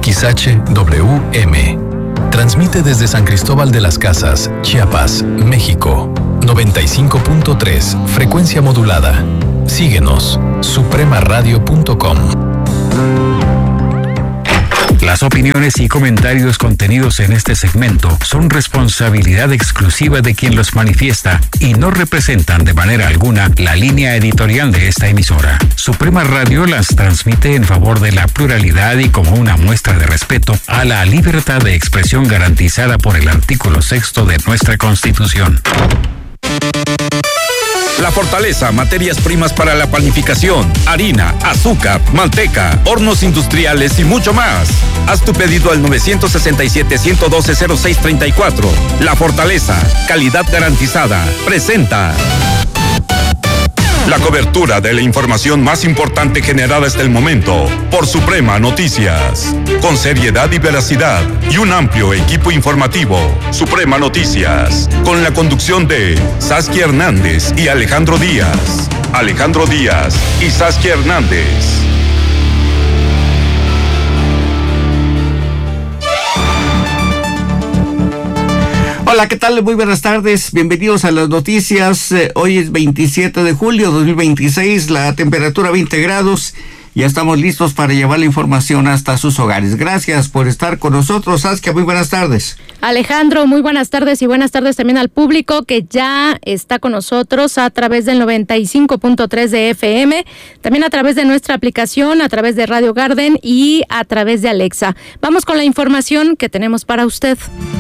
XHWM. Transmite desde San Cristóbal de las Casas, Chiapas, México. 95.3, frecuencia modulada. Síguenos, supremaradio.com. Las opiniones y comentarios contenidos en este segmento son responsabilidad exclusiva de quien los manifiesta y no representan de manera alguna la línea editorial de esta emisora. Suprema Radio las transmite en favor de la pluralidad y como una muestra de respeto a la libertad de expresión garantizada por el artículo 6º de nuestra Constitución. La Fortaleza, materias primas para la panificación, harina, azúcar, manteca, hornos industriales y mucho más. Haz tu pedido al 967-112-0634. La Fortaleza, calidad garantizada, presenta la cobertura de la información más importante generada hasta el momento por Suprema Noticias. Con seriedad y veracidad y un amplio equipo informativo. Suprema Noticias. Con la conducción de Saskia Hernández y Alejandro Díaz. Alejandro Díaz y Saskia Hernández. Hola, ¿qué tal? Muy buenas tardes. Bienvenidos a las noticias. Hoy es 27 de julio de 2026, la temperatura 20 grados. Ya estamos listos para llevar la información hasta sus hogares. Gracias por estar con nosotros. Saskia, muy buenas tardes. Alejandro, muy buenas tardes y buenas tardes también al público que ya está con nosotros a través del 95.3 de FM, también a través de nuestra aplicación, a través de Radio Garden y a través de Alexa. Vamos con la información que tenemos para usted.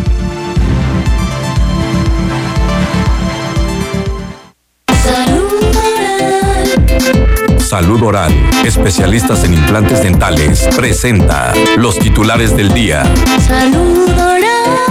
Salud Oral, especialistas en implantes dentales, presenta los titulares del día. Salud Oral.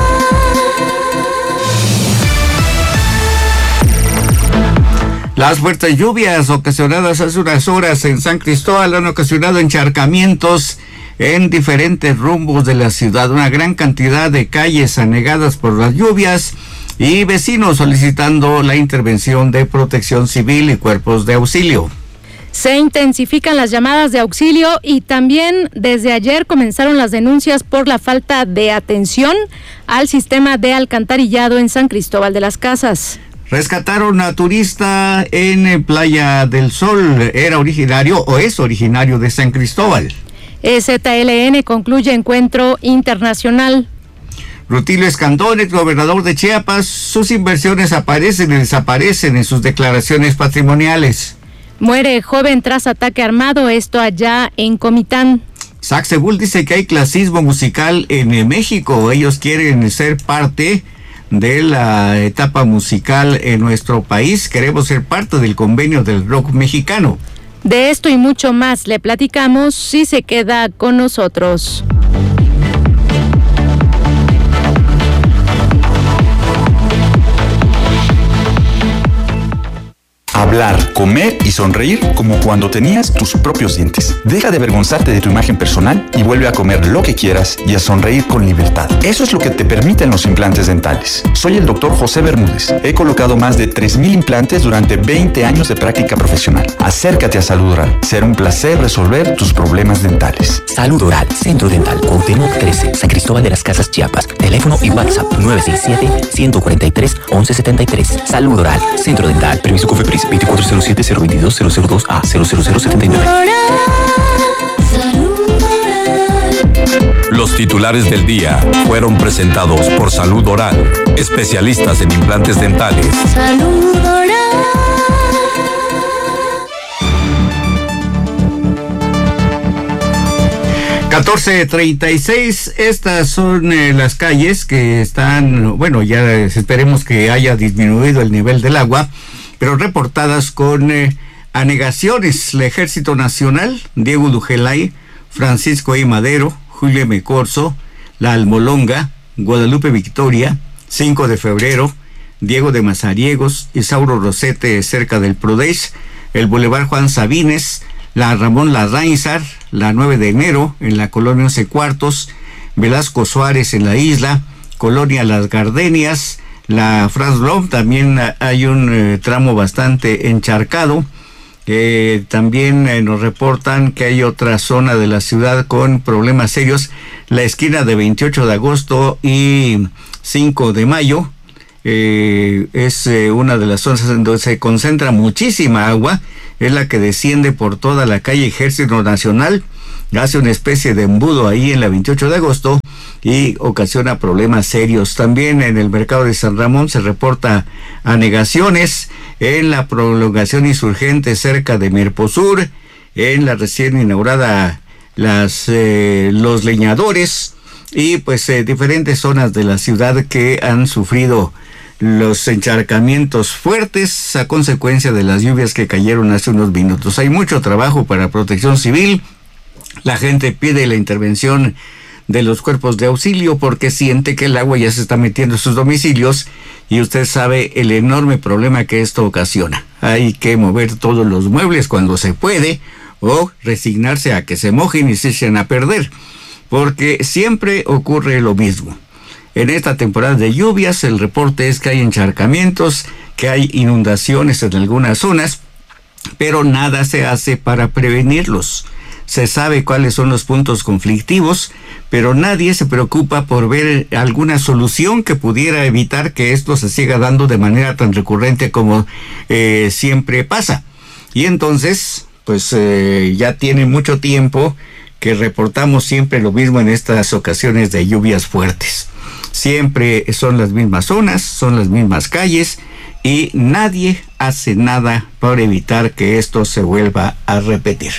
Las fuertes lluvias ocasionadas hace unas horas en San Cristóbal han ocasionado encharcamientos en diferentes rumbos de la ciudad. Una gran cantidad de calles anegadas por las lluvias y vecinos solicitando la intervención de Protección Civil y cuerpos de auxilio. Se intensifican las llamadas de auxilio y también desde ayer comenzaron las denuncias por la falta de atención al sistema de alcantarillado en San Cristóbal de las Casas. Rescataron a turista en Playa del Sol. Era originario o es originario de San Cristóbal. ZLN concluye encuentro internacional. Rutilio Escandón, ex gobernador de Chiapas, sus inversiones aparecen y desaparecen en sus declaraciones patrimoniales. Muere joven tras ataque armado, esto allá en Comitán. Saxebul dice que hay clasismo musical en México. Ellos quieren ser parte de la etapa musical en nuestro país. Queremos ser parte del convenio del rock mexicano. De esto y mucho más le platicamos si se queda con nosotros. Hablar, comer y sonreír como cuando tenías tus propios dientes. Deja de avergonzarte de tu imagen personal y vuelve a comer lo que quieras y a sonreír con libertad. Eso es lo que te permiten los implantes dentales. Soy el doctor José Bermúdez. He colocado más de 3,000 implantes durante 20 años de práctica profesional. Acércate a Salud Oral. Será un placer resolver tus problemas dentales. Salud Oral, Centro Dental, Cuauhtémoc 13, San Cristóbal de las Casas, Chiapas. Teléfono y WhatsApp 967-143-1173. Salud Oral, Centro Dental. Permiso COFEPRIS 2407-022-002A 00079. Los titulares del día fueron presentados por Salud Oral, especialistas en implantes dentales. Salud Oral. 14:36, estas son las calles que están, bueno, ya esperemos que haya disminuido el nivel del agua, pero reportadas con anegaciones. El Ejército Nacional, Diego Dujelay, Francisco I. Madero, Julio M. Corzo, La Almolonga, Guadalupe Victoria, 5 de febrero, Diego de Mazariegos, Isauro Rosete cerca del Prodeix, el Boulevard Juan Sabines, la Ramón Larrainzar, la 9 de enero, en la colonia 11 Cuartos, Velasco Suárez en la Isla, Colonia Las Gardenias, la Franz Blom, también hay un tramo bastante encharcado, También nos reportan que hay otra zona de la ciudad con problemas serios, la esquina de 28 de agosto y 5 de mayo. Es una de las zonas en donde se concentra muchísima agua, es la que desciende por toda la calle Ejército Nacional, hace una especie de embudo ahí en la 28 de agosto y ocasiona problemas serios. También en el mercado de San Ramón se reporta anegaciones en la prolongación Insurgente cerca de Merposur, en la recién inaugurada Los Leñadores y pues diferentes zonas de la ciudad que han sufrido los encharcamientos fuertes a consecuencia de las lluvias que cayeron hace unos minutos. Hay mucho trabajo para Protección Civil. La gente pide la intervención de los cuerpos de auxilio porque siente que el agua ya se está metiendo en sus domicilios y usted sabe el enorme problema que esto ocasiona. Hay que mover todos los muebles cuando se puede o resignarse a que se mojen y se echen a perder, porque siempre ocurre lo mismo. En esta temporada de lluvias el reporte es que hay encharcamientos, que hay inundaciones en algunas zonas, pero nada se hace para prevenirlos. Se sabe cuáles son los puntos conflictivos, pero nadie se preocupa por ver alguna solución que pudiera evitar que esto se siga dando de manera tan recurrente como siempre pasa. Y entonces, pues ya tiene mucho tiempo que reportamos siempre lo mismo en estas ocasiones de lluvias fuertes. Siempre son las mismas zonas, son las mismas calles y nadie hace nada para evitar que esto se vuelva a repetir.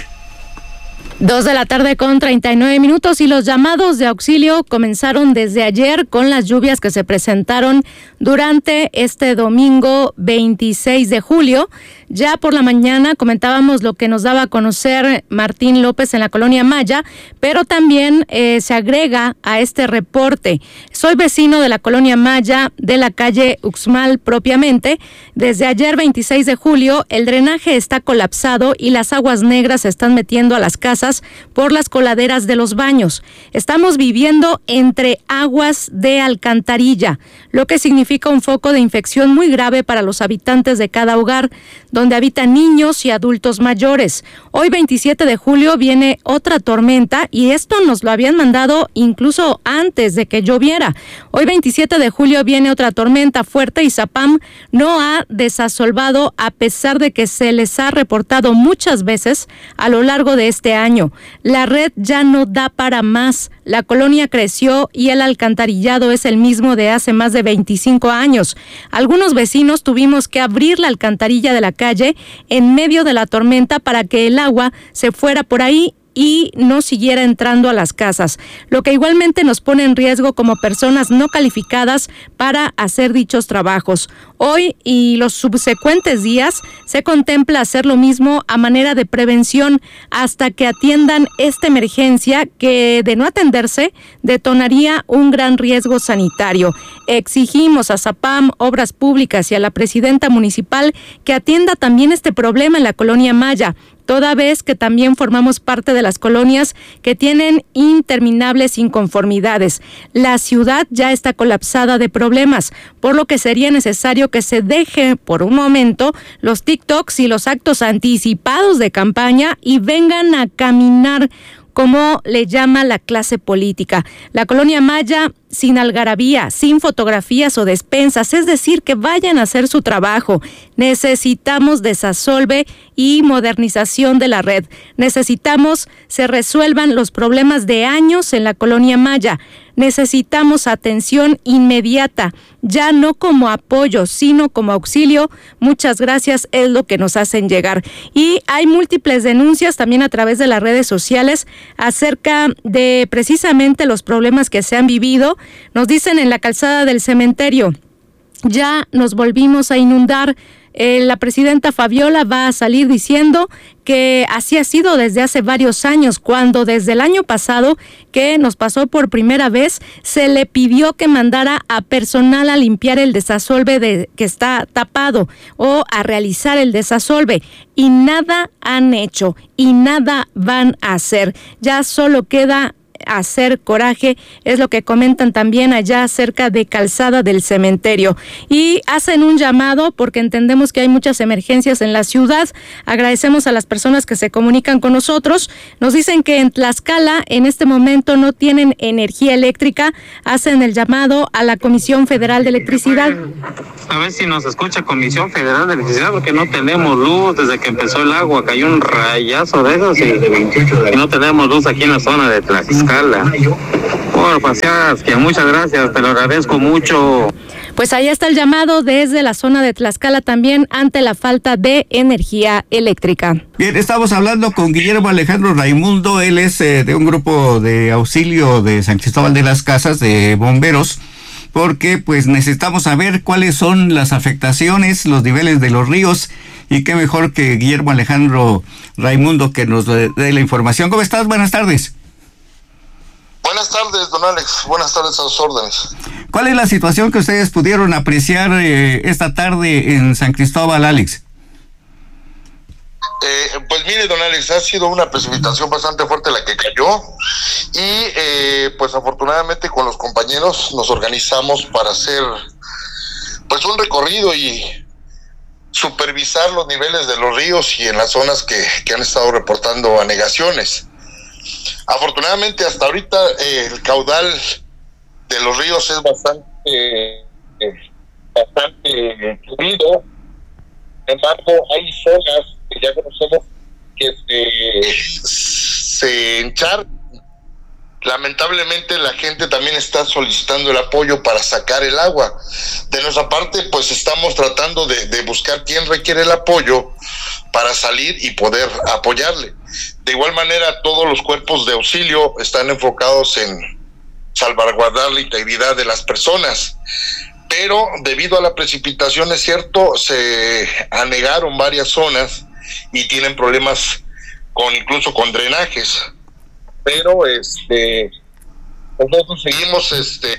2:39 p.m. y los llamados de auxilio comenzaron desde ayer con las lluvias que se presentaron durante este domingo 26 de julio. Ya por la mañana comentábamos lo que nos daba a conocer Martín López en la Colonia Maya, pero también se agrega a este reporte. Soy vecino de la Colonia Maya, de la calle Uxmal propiamente. Desde ayer 26 de julio el drenaje está colapsado y las aguas negras se están metiendo a las casas por las coladeras de los baños. Estamos viviendo entre aguas de alcantarilla, lo que significa un foco de infección muy grave para los habitantes de cada hogar, donde habitan niños y adultos mayores. Hoy 27 de julio viene otra tormenta y esto nos lo habían mandado incluso antes de que lloviera. Hoy 27 de julio viene otra tormenta fuerte y Zapam no ha desasolvado a pesar de que se les ha reportado muchas veces a lo largo de este año. La red ya no da para más. La colonia creció y el alcantarillado es el mismo de hace más de 25 años. Algunos vecinos tuvimos que abrir la alcantarilla de la calle en medio de la tormenta para que el agua se fuera por ahí y no siguiera entrando a las casas, lo que igualmente nos pone en riesgo como personas no calificadas para hacer dichos trabajos. Hoy y los subsecuentes días se contempla hacer lo mismo a manera de prevención hasta que atiendan esta emergencia que, de no atenderse, detonaría un gran riesgo sanitario. Exigimos a Zapam, Obras Públicas y a la presidenta municipal que atienda también este problema en la Colonia Maya, toda vez que también formamos parte de las colonias que tienen interminables inconformidades. La ciudad ya está colapsada de problemas, por lo que sería necesario que se deje por un momento los TikToks y los actos anticipados de campaña y vengan a caminar como le llama la clase política. La Colonia Maya sin algarabía, sin fotografías o despensas, es decir, que vayan a hacer su trabajo. Necesitamos desasolve y modernización de la red. Necesitamos se resuelvan los problemas de años en la Colonia Maya. Necesitamos atención inmediata, ya no como apoyo, sino como auxilio. Muchas gracias, es lo que nos hacen llegar. Y hay múltiples denuncias también a través de las redes sociales acerca de precisamente los problemas que se han vivido. Nos dicen en la calzada del cementerio, ya nos volvimos a inundar. La presidenta Fabiola va a salir diciendo que así ha sido desde hace varios años, cuando desde el año pasado, que nos pasó por primera vez, se le pidió que mandara a personal a limpiar el desasolve que está tapado o a realizar el desasolve, y nada han hecho y nada van a hacer. Ya solo queda hacer coraje, es lo que comentan también allá cerca de Calzada del Cementerio. Y hacen un llamado porque entendemos que hay muchas emergencias en la ciudad. Agradecemos a las personas que se comunican con nosotros. Nos dicen que en Tlaxcala en este momento no tienen energía eléctrica. Hacen el llamado a la Comisión Federal de Electricidad. A ver si nos escucha Comisión Federal de Electricidad, porque no tenemos luz desde que empezó el agua. Cayó un rayazo de esos y no tenemos luz aquí en la zona de Tlaxcala. Por pasear, que muchas gracias, te lo agradezco mucho. Pues ahí está el llamado desde la zona de Tlaxcala también ante la falta de energía eléctrica. Bien, estamos hablando con Guillermo Alejandro Raimundo, él es de un grupo de auxilio de San Cristóbal de las Casas, de bomberos, porque pues necesitamos saber cuáles son las afectaciones, los niveles de los ríos, y qué mejor que Guillermo Alejandro Raimundo que nos dé la información. ¿Cómo estás? Buenas tardes. Buenas tardes, don Alex. Buenas tardes a sus órdenes. ¿Cuál es la situación que ustedes pudieron apreciar esta tarde en San Cristóbal, Alex? Pues mire, don Alex, ha sido una precipitación bastante fuerte la que cayó y pues afortunadamente con los compañeros nos organizamos para hacer pues un recorrido y supervisar los niveles de los ríos y en las zonas que han estado reportando anegaciones. Afortunadamente hasta ahorita el caudal de los ríos es bastante subido. Sin embargo, hay zonas que ya conocemos que se encharcan. Lamentablemente la gente también está solicitando el apoyo para sacar el agua. De nuestra parte, pues estamos tratando de buscar quién requiere el apoyo para salir y poder apoyarle. De igual manera, todos los cuerpos de auxilio están enfocados en salvaguardar la integridad de las personas. Pero debido a la precipitación, es cierto, se anegaron varias zonas y tienen problemas incluso con drenajes. Pero nosotros seguimos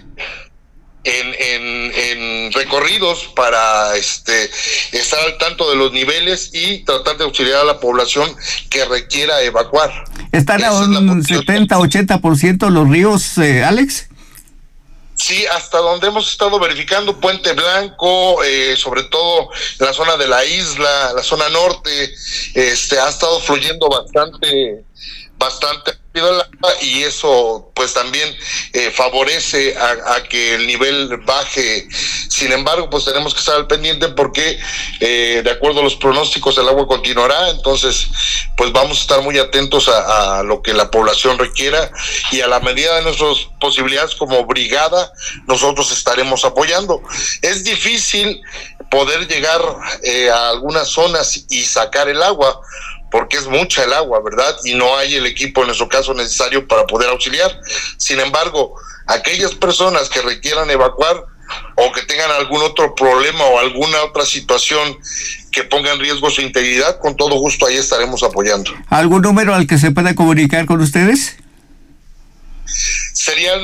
en recorridos para estar al tanto de los niveles y tratar de auxiliar a la población que requiera evacuar. ¿Están a un 70-80% los ríos, Alex? Sí, hasta donde hemos estado verificando, Puente Blanco, sobre todo la zona de la isla, la zona norte, ha estado fluyendo bastante rápido el agua y eso pues también favorece a que el nivel baje. Sin embargo, pues tenemos que estar al pendiente porque de acuerdo a los pronósticos el agua continuará, entonces pues vamos a estar muy atentos a lo que la población requiera y a la medida de nuestras posibilidades como brigada nosotros estaremos apoyando. Es difícil poder llegar a algunas zonas y sacar el agua porque es mucha el agua, ¿verdad? Y no hay el equipo, en nuestro caso, necesario para poder auxiliar. Sin embargo, aquellas personas que requieran evacuar o que tengan algún otro problema o alguna otra situación que ponga en riesgo su integridad, con todo gusto ahí estaremos apoyando. ¿Algún número al que se pueda comunicar con ustedes? Sería el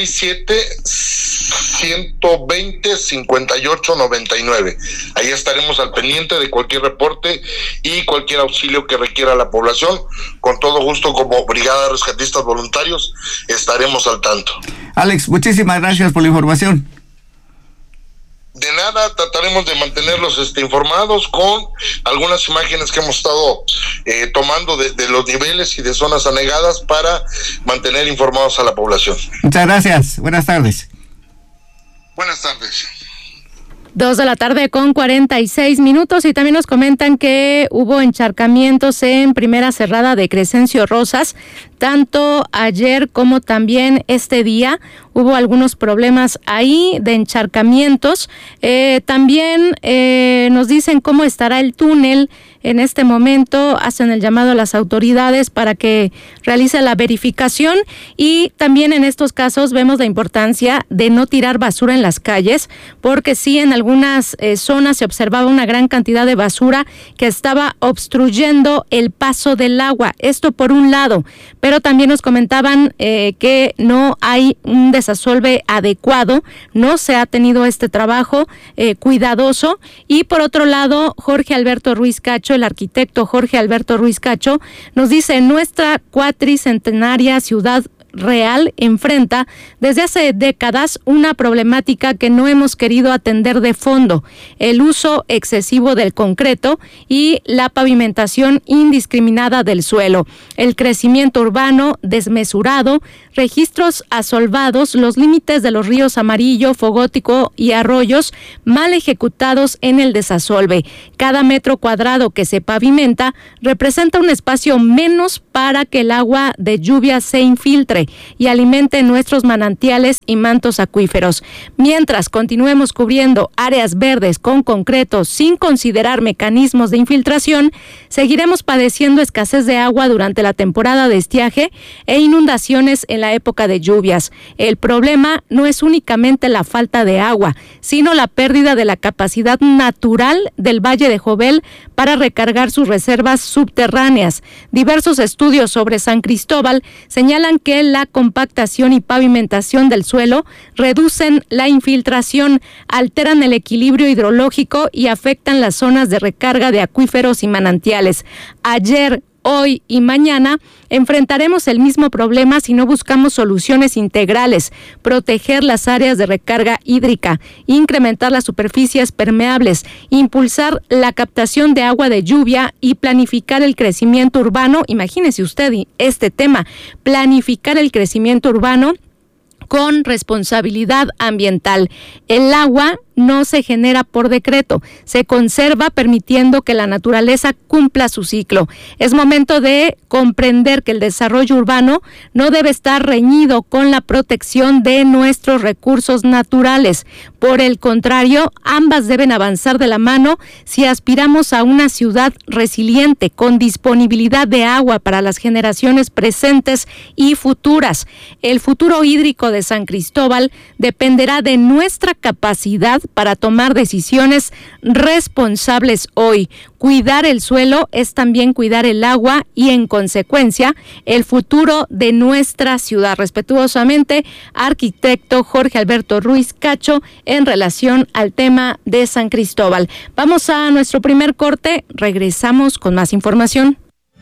967-120-5899. Ahí estaremos al pendiente de cualquier reporte y cualquier auxilio que requiera la población. Con todo gusto, como Brigada de Rescatistas Voluntarios, estaremos al tanto. Alex, muchísimas gracias por la información. De nada, trataremos de mantenerlos informados con algunas imágenes que hemos estado tomando de los niveles y de zonas anegadas para mantener informados a la población. Muchas gracias. Buenas tardes. Buenas tardes. 2:46 p.m. y también nos comentan que hubo encharcamientos en Primera Cerrada de Crescencio Rosas, tanto ayer como también este día. Hubo algunos problemas ahí de encharcamientos. También nos dicen cómo estará el túnel en este momento. Hacen el llamado a las autoridades para que realice la verificación y también en estos casos vemos la importancia de no tirar basura en las calles, porque sí, en algunas zonas se observaba una gran cantidad de basura que estaba obstruyendo el paso del agua. Esto por un lado, pero también nos comentaban que no hay un desasolve adecuado, no se ha tenido este trabajo cuidadoso. Y por otro lado, Jorge Alberto Ruiz Cacho, el arquitecto Jorge Alberto Ruiz Cacho, nos dice: nuestra cuatricentenaria ciudad real enfrenta desde hace décadas una problemática que no hemos querido atender de fondo: el uso excesivo del concreto y la pavimentación indiscriminada del suelo, el crecimiento urbano desmesurado, registros asolvados, los límites de los ríos Amarillo, Fogótico y Arroyos mal ejecutados en el desasolve. Cada metro cuadrado que se pavimenta representa un espacio menos para que el agua de lluvia se infiltre y alimente nuestros manantiales y mantos acuíferos. Mientras continuemos cubriendo áreas verdes con concreto sin considerar mecanismos de infiltración, seguiremos padeciendo escasez de agua durante la temporada de estiaje e inundaciones en la época de lluvias. El problema no es únicamente la falta de agua, sino la pérdida de la capacidad natural del Valle de Jovel para recargar sus reservas subterráneas. Diversos estudios sobre San Cristóbal señalan que la compactación y pavimentación del suelo reducen la infiltración, alteran el equilibrio hidrológico y afectan las zonas de recarga de acuíferos y manantiales. Ayer, hoy y mañana enfrentaremos el mismo problema si no buscamos soluciones integrales: proteger las áreas de recarga hídrica, incrementar las superficies permeables, impulsar la captación de agua de lluvia y planificar el crecimiento urbano. Imagínese usted este tema: planificar el crecimiento urbano con responsabilidad ambiental. El agua no se genera por decreto, se conserva permitiendo que la naturaleza cumpla su ciclo. Es momento de comprender que el desarrollo urbano no debe estar reñido con la protección de nuestros recursos naturales. Por el contrario, ambas deben avanzar de la mano si aspiramos a una ciudad resiliente, con disponibilidad de agua para las generaciones presentes y futuras. El futuro hídrico de San Cristóbal dependerá de nuestra capacidad para tomar decisiones responsables hoy. Cuidar el suelo es también cuidar el agua y, en consecuencia, el futuro de nuestra ciudad. Respetuosamente, arquitecto Jorge Alberto Ruiz Cacho, en relación al tema de San Cristóbal. Vamos a nuestro primer corte, regresamos con más información.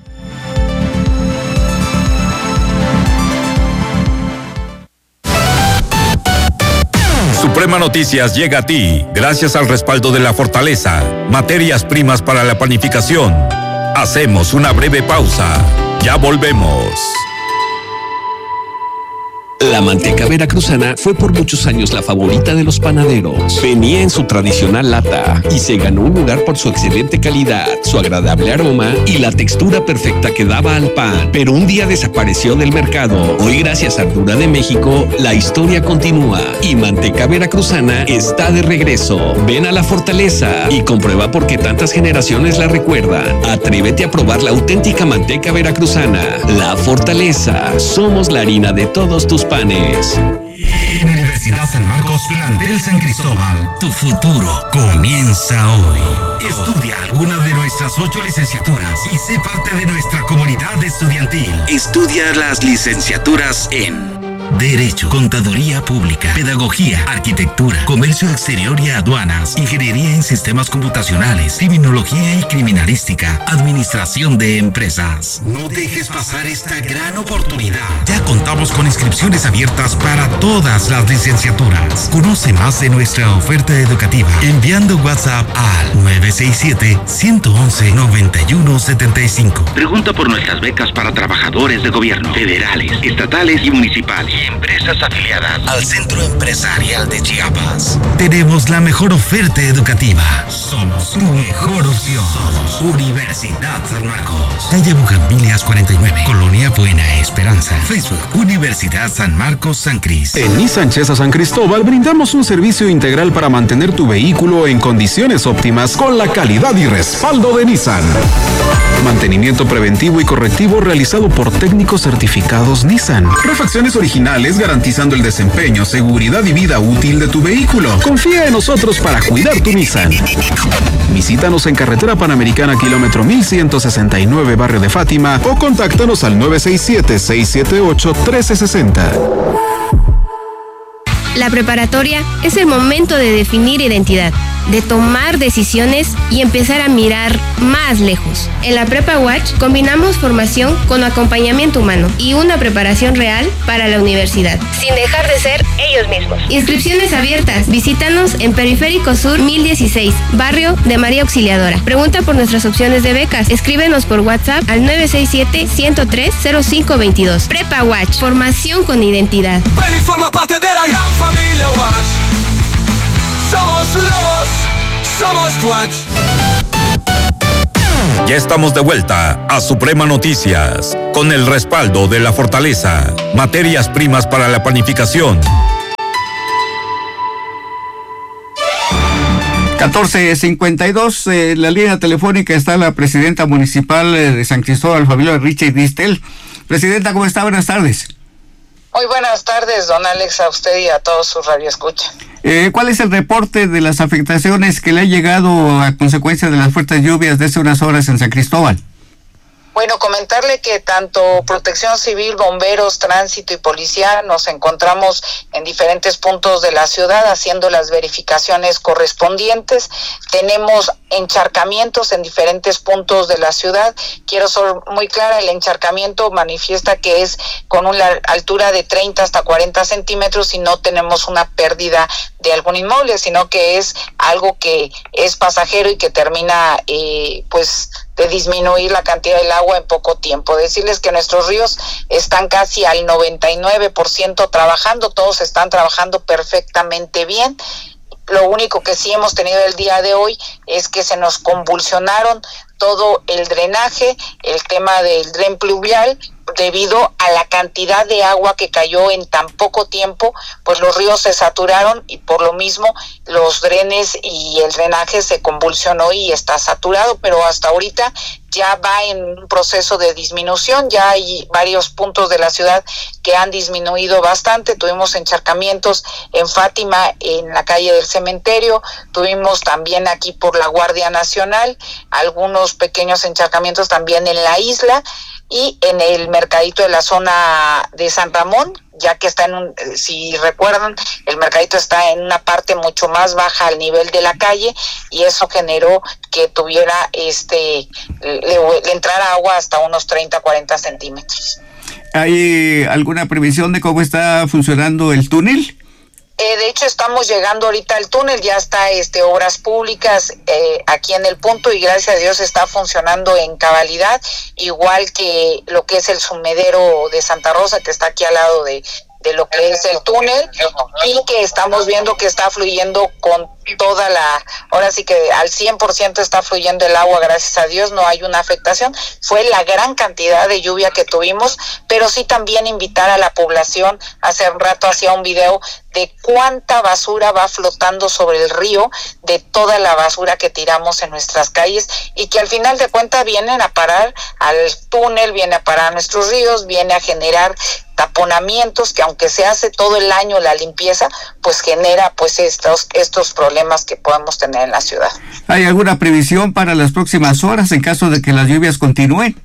Suprema Noticias llega a ti gracias al respaldo de La Fortaleza, materias primas para la panificación. Hacemos una breve pausa. Ya volvemos. La manteca veracruzana fue por muchos años la favorita de los panaderos. Venía en su tradicional lata y se ganó un lugar por su excelente calidad, su agradable aroma y la textura perfecta que daba al pan. Pero un día desapareció del mercado. Hoy, gracias a Ardura de México, la historia continúa y Manteca Veracruzana está de regreso. Ven a La Fortaleza y comprueba por qué tantas generaciones la recuerdan. Atrévete a probar la auténtica manteca veracruzana. La Fortaleza. Somos la harina de todos tus panes. Universidad San Marcos, plantel San Cristóbal. Tu futuro comienza hoy. Estudia alguna de nuestras 8 licenciaturas y sé parte de nuestra comunidad estudiantil. Estudia las licenciaturas en Derecho, Contaduría Pública, Pedagogía, Arquitectura, Comercio Exterior y Aduanas, Ingeniería en Sistemas Computacionales, Criminología y Criminalística, Administración de Empresas. No dejes pasar esta gran oportunidad. Ya contamos con inscripciones abiertas para todas las licenciaturas. Conoce más de nuestra oferta educativa enviando WhatsApp al 967-111-9175. Pregunta por nuestras becas para trabajadores de gobierno, federales, estatales y municipales. Y empresas afiliadas al Centro Empresarial de Chiapas. Tenemos la mejor oferta educativa. Somos tu mejor opción. Somos Universidad San Marcos. Calle Bugambilias 49, Colonia Buena Esperanza. Facebook, Universidad San Marcos San Cris. En Nissan Chesa San Cristóbal brindamos un servicio integral para mantener tu vehículo en condiciones óptimas con la calidad y respaldo de Nissan. Mantenimiento preventivo y correctivo realizado por técnicos certificados Nissan. Refacciones originales garantizando el desempeño, seguridad y vida útil de tu vehículo. Confía en nosotros para cuidar tu Nissan. Visítanos en Carretera Panamericana, kilómetro 1169, Barrio de Fátima, o contáctanos al 967-678-1360. La preparatoria es el momento de definir identidad. de tomar decisiones y empezar a mirar más lejos. En la Prepa Watch combinamos formación con acompañamiento humano y una preparación real para la universidad, sin dejar de ser ellos mismos. Inscripciones abiertas. Visítanos en Periférico Sur 1016, barrio de María Auxiliadora. Pregunta por nuestras opciones de becas. Escríbenos por WhatsApp al 967-103-0522. Prepa Watch, formación con identidad. Ven y forma parte de la gran familia Watch. Somos Watch. Ya estamos de vuelta a Suprema Noticias, con el respaldo de La Fortaleza, materias primas para la panificación. 14:52, la línea telefónica está la presidenta municipal de San Cristóbal, Fabiola Richey Distel. Presidenta, ¿cómo está? Buenas tardes. Muy buenas tardes, don Alex, a usted y a todos sus radioescuchas. ¿Cuál es el reporte de las afectaciones que le ha llegado a consecuencia de las fuertes lluvias de hace unas horas en San Cristóbal? Bueno, comentarle que tanto Protección Civil, Bomberos, Tránsito y Policía nos encontramos en diferentes puntos de la ciudad haciendo las verificaciones correspondientes. Tenemos encharcamientos en diferentes puntos de la ciudad. Quiero ser muy clara, el encharcamiento manifiesta que es con una altura de 30 hasta 40 centímetros y no tenemos una pérdida de algún inmueble, sino que es algo que es pasajero y que termina de disminuir la cantidad del agua en poco tiempo. Decirles que nuestros ríos están casi al 99% trabajando, todos están trabajando perfectamente bien. Lo único que sí hemos tenido el día de hoy es que se nos convulsionaron todo el drenaje, el tema del dren pluvial, debido a la cantidad de agua que cayó en tan poco tiempo, pues los ríos se saturaron y por lo mismo los drenes y el drenaje se convulsionó y está saturado, pero hasta ahorita ya va en un proceso de disminución. Ya hay varios puntos de la ciudad que han disminuido bastante. Tuvimos encharcamientos en Fátima, en la calle del Cementerio, tuvimos también aquí por la Guardia Nacional, algunos pequeños encharcamientos también en la isla y en el mercadito de la zona de San Ramón, ya que está si recuerdan, el mercadito está en una parte mucho más baja al nivel de la calle y eso generó que tuviera le entrara agua hasta unos 30-40 centímetros. ¿Hay alguna previsión de cómo está funcionando el túnel? De hecho, estamos llegando ahorita al túnel, ya está Obras Públicas aquí en el punto y gracias a Dios está funcionando en cabalidad, igual que lo que es el sumidero de Santa Rosa, que está aquí al lado de lo que es el túnel, y que estamos viendo que está fluyendo con toda ahora sí que al 100% está fluyendo el agua, gracias a Dios, no hay una afectación. Fue la gran cantidad de lluvia que tuvimos, pero sí también invitar a la población. Hace un rato hacía un video de cuánta basura va flotando sobre el río, de toda la basura que tiramos en nuestras calles y que al final de cuentas vienen a parar al túnel, viene a parar a nuestros ríos, viene a generar taponamientos que aunque se hace todo el año la limpieza, pues genera pues estos problemas que podemos tener en la ciudad. ¿Hay alguna previsión para las próximas horas en caso de que las lluvias continúen?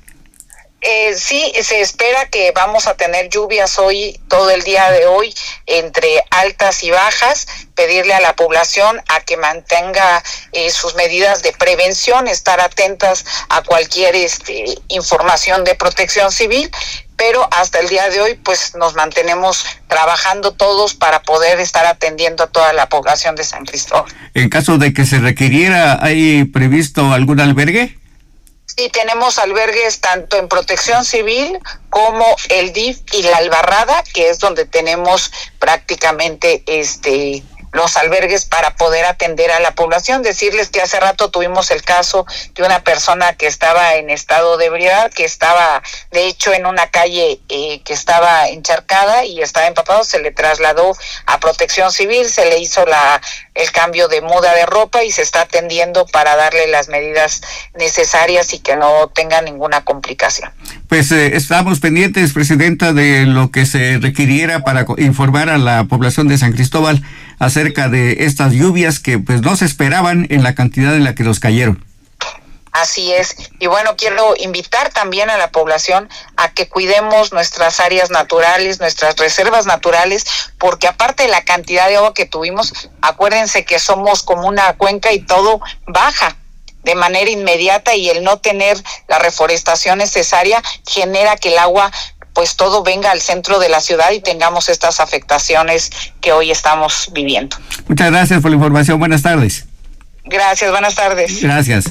Sí, se espera que vamos a tener lluvias hoy, todo el día de hoy, entre altas y bajas. Pedirle a la población a que mantenga sus medidas de prevención, estar atentas a cualquier información de Protección Civil, pero hasta el día de hoy pues nos mantenemos trabajando todos para poder estar atendiendo a toda la población de San Cristóbal. En caso de que se requiriera, ¿hay previsto algún albergue? Sí, tenemos albergues tanto en Protección Civil como el DIF y la Albarrada, que es donde tenemos prácticamente los albergues para poder atender a la población. Decirles que hace rato tuvimos el caso de una persona que estaba en estado de ebriedad, que estaba de hecho en una calle que estaba encharcada y estaba empapado. Se le trasladó a Protección Civil, se le hizo el cambio de muda de ropa y se está atendiendo para darle las medidas necesarias y que no tenga ninguna complicación. Pues estamos pendientes, Presidenta, de lo que se requiriera para informar a la población de San Cristóbal acerca de estas lluvias que pues no se esperaban en la cantidad en la que nos cayeron. Así es. Y bueno, quiero invitar también a la población a que cuidemos nuestras áreas naturales, nuestras reservas naturales, porque aparte de la cantidad de agua que tuvimos, acuérdense que somos como una cuenca y todo baja de manera inmediata, y el no tener la reforestación necesaria genera que el agua, pues todo venga al centro de la ciudad y tengamos estas afectaciones que hoy estamos viviendo. Muchas gracias por la información. Buenas tardes. Gracias, buenas tardes. Gracias.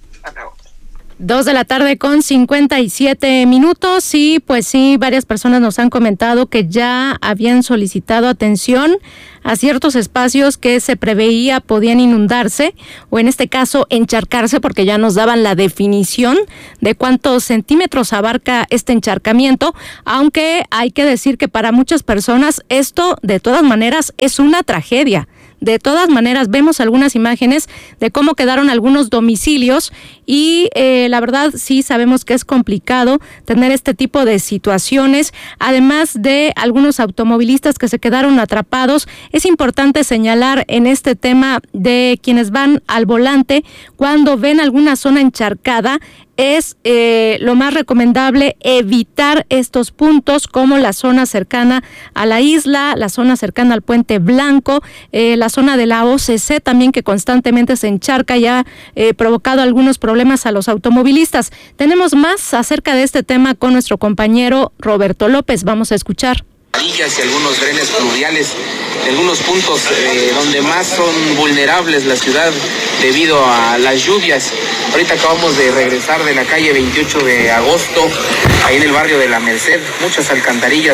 2:57 p.m. y pues sí, varias personas nos han comentado que ya habían solicitado atención a ciertos espacios que se preveía podían inundarse o en este caso encharcarse, porque ya nos daban la definición de cuántos centímetros abarca este encharcamiento, aunque hay que decir que para muchas personas esto de todas maneras es una tragedia. De todas maneras, vemos algunas imágenes de cómo quedaron algunos domicilios y la verdad sí sabemos que es complicado tener este tipo de situaciones, además de algunos automovilistas que se quedaron atrapados. Es importante señalar en este tema de quienes van al volante, cuando ven alguna zona encharcada, es lo más recomendable evitar estos puntos, como la zona cercana a la isla, la zona cercana al Puente Blanco, la zona de la OCC también, que constantemente se encharca y ha provocado algunos problemas a los automovilistas. Tenemos más acerca de este tema con nuestro compañero Roberto López. Vamos a escuchar. Y algunos drenes fluviales, en algunos puntos donde más son vulnerables la ciudad debido a las lluvias. Ahorita acabamos de regresar de la calle 28 de agosto, ahí en el barrio de La Merced, muchas alcantarillas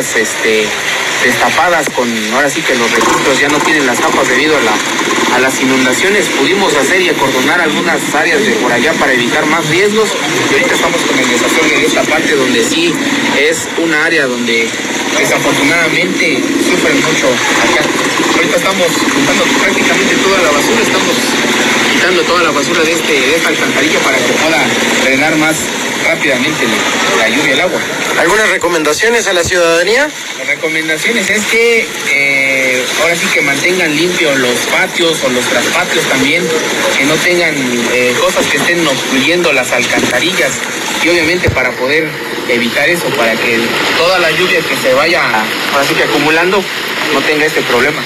destapadas, con ahora sí que los registros ya no tienen las tapas debido a las inundaciones. Pudimos hacer y acordonar algunas áreas de por allá para evitar más riesgos, y ahorita estamos con el desastre de esta parte donde sí es una área donde desafortunadamente sufren mucho acá. Ahorita estamos juntando prácticamente toda la basura, estamos quitando toda la basura de esta alcantarilla para que pueda drenar más rápidamente la lluvia y el agua. ¿Algunas recomendaciones a la ciudadanía? Las recomendaciones es que ahora sí que mantengan limpios los patios o los traspatios también, que no tengan cosas que estén obstruyendo las alcantarillas, y obviamente para poder evitar eso, para que toda la lluvia que se vaya ahora sí que acumulando no tenga este problema.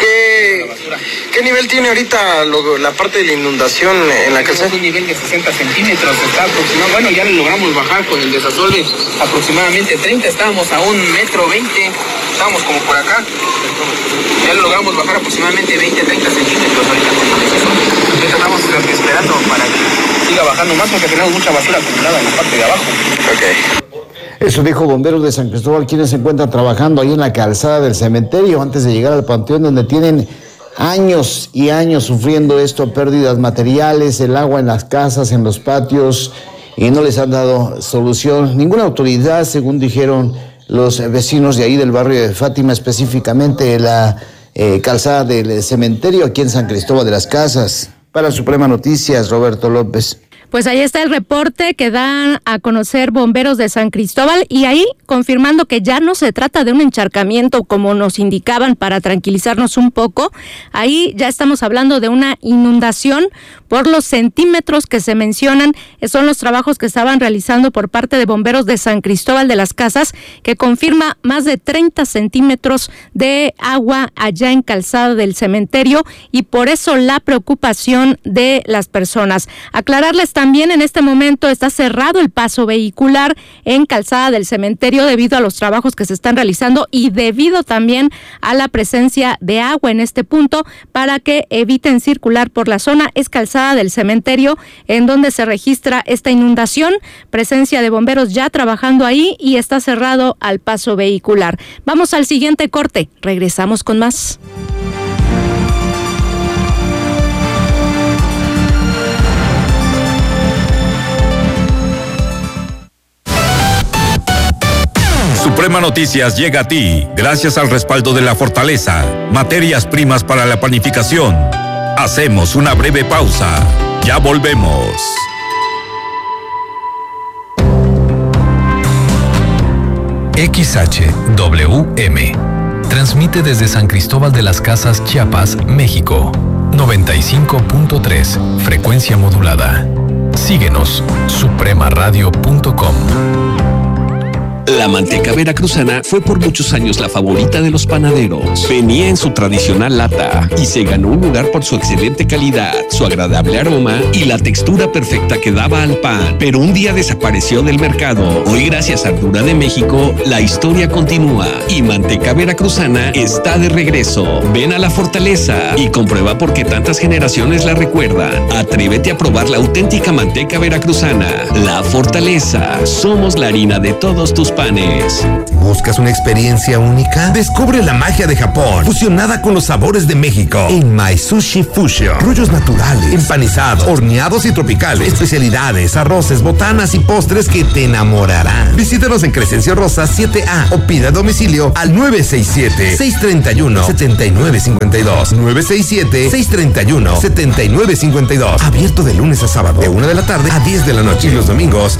¿Qué nivel tiene ahorita la parte de la inundación en la calzada? Un nivel de 60 centímetros, está aproximado. Bueno, ya lo logramos bajar con el desasolve aproximadamente 30, estábamos a 1,20 metros, estábamos como por acá. Ya lo logramos bajar aproximadamente 20, 30 centímetros ahorita con el desasolve. Ahorita estamos esperando para que siga bajando más, porque tenemos mucha basura acumulada en la parte de abajo. Eso dijo bomberos de San Cristóbal, quienes se encuentran trabajando ahí en la calzada del cementerio antes de llegar al panteón, donde tienen años y años sufriendo esto, pérdidas materiales, el agua en las casas, en los patios, y no les han dado solución. Ninguna autoridad, según dijeron los vecinos de ahí del barrio de Fátima, específicamente la calzada del cementerio aquí en San Cristóbal de las Casas. Para Suprema Noticias, Roberto López. Pues ahí está el reporte que dan a conocer bomberos de San Cristóbal, y ahí confirmando que ya no se trata de un encharcamiento como nos indicaban, para tranquilizarnos un poco. Ahí ya estamos hablando de una inundación por los centímetros que se mencionan. Son los trabajos que estaban realizando por parte de bomberos de San Cristóbal de las Casas, que confirma más de 30 centímetros de agua allá en calzada del cementerio, y por eso la preocupación de las personas. Aclararles también, en este momento está cerrado el paso vehicular en calzada del cementerio debido a los trabajos que se están realizando y debido también a la presencia de agua en este punto, para que eviten circular por la zona. Es calzada del cementerio en donde se registra esta inundación, presencia de bomberos ya trabajando ahí, y está cerrado al paso vehicular. Vamos al siguiente corte, regresamos con más. Suprema Noticias llega a ti gracias al respaldo de La Fortaleza, materias primas para la panificación. Hacemos una breve pausa. Ya volvemos. XHWM transmite desde San Cristóbal de las Casas, Chiapas, México. 95.3, frecuencia modulada. Síguenos, supremaradio.com. La manteca veracruzana fue por muchos años la favorita de los panaderos. Venía en su tradicional lata y se ganó un lugar por su excelente calidad, su agradable aroma y la textura perfecta que daba al pan. Pero un día desapareció del mercado. Hoy, gracias a Ardura de México, la historia continúa y Manteca Veracruzana está de regreso. Ven a la Fortaleza y comprueba por qué tantas generaciones la recuerdan. Atrévete a probar la auténtica manteca veracruzana. La Fortaleza. Somos la harina de todos tus panes. ¿Buscas una experiencia única? Descubre la magia de Japón, fusionada con los sabores de México en My Sushi Fusion. Rollos naturales, empanizados, horneados y tropicales, especialidades, arroces, botanas y postres que te enamorarán. Visítanos en Crescencio Rosa 7A o pida a domicilio al 967-631-7952. 967-631-7952. Abierto de lunes a sábado, de 1 de la tarde a 10 de la noche y los domingos